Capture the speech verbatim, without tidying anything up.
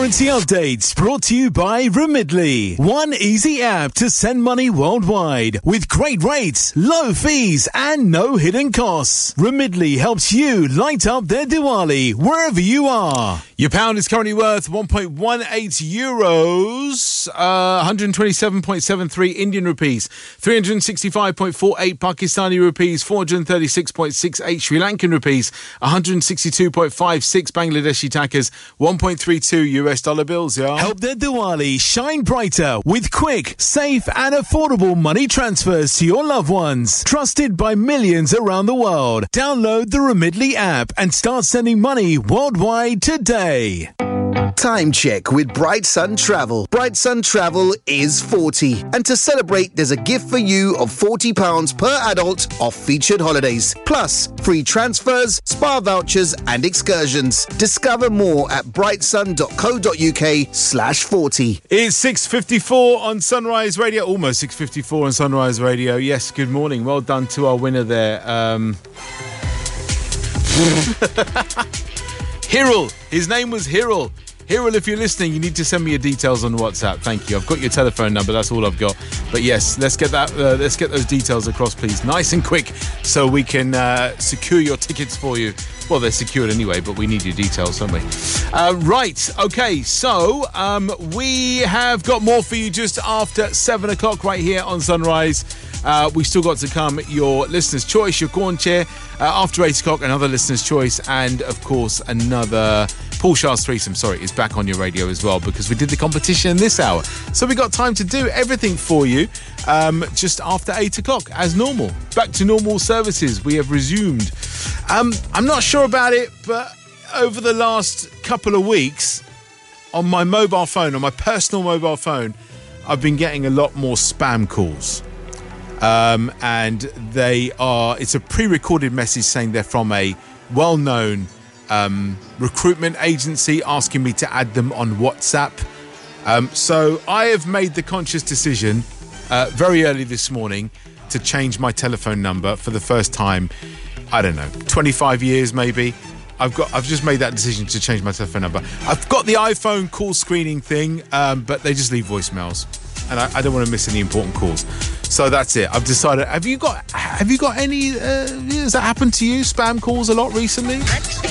Currency updates brought to you by Remitly. One easy app to send money worldwide with great rates, low fees and no hidden costs. Remitly helps you light up their Diwali wherever you are. Your pound is currently worth one point one eight euros, uh, one hundred twenty-seven point seven three Indian rupees, three hundred sixty-five point four eight Pakistani rupees, four hundred thirty-six point six eight Sri Lankan rupees, one hundred sixty-two point five six Bangladeshi takas, one point three two U S dollar bills, yeah. Help their Diwali shine brighter with quick, safe and affordable money transfers to your loved ones. Trusted by millions around the world. Download the Remitly app and start sending money worldwide today. Time check with Bright Sun Travel. Bright Sun Travel is forty. And to celebrate, there's a gift for you of forty pounds per adult off featured holidays. Plus, free transfers, spa vouchers and excursions. Discover more at brightsun.co.uk slash 40. It's six fifty-four on Sunrise Radio. Almost six fifty-four on Sunrise Radio. Yes, good morning. Well done to our winner there. Um... Hirul. His name was Hirul. Hirul, if you're listening, you need to send me your details on WhatsApp. Thank you. I've got your telephone number. That's all I've got. But yes, let's get that. Uh, let's get those details across, please, nice and quick, so we can uh, secure your tickets for you. Well, they're secured anyway, but we need your details, don't we? Uh, right. Okay. So um, we have got more for you just after seven o'clock right here on Sunrise. Uh, we've still got to come your listener's choice, your corn chair. Uh, after eight o'clock, another listener's choice, and of course another Paul Shah's threesome. Sorry, is back on your radio as well because we did the competition this hour. So we got time to do everything for you um, just after eight o'clock as normal. Back to normal services. We have resumed. Um, I'm not sure about it, but over the last couple of weeks on my mobile phone, on my personal mobile phone, I've been getting a lot more spam calls. Um, and they are, it's a pre-recorded message saying they're from a well-known um, recruitment agency asking me to add them on WhatsApp. Um, so I have made the conscious decision uh, very early this morning to change my telephone number for the first time, I don't know, twenty-five years maybe. I've got. I've just made that decision to change my telephone number. I've got the iPhone call screening thing, um, but they just leave voicemails. And I, I don't want to miss any important calls, so that's it. I've decided. Have you got? Have you got any? Uh, has that happened to you? Spam calls a lot recently?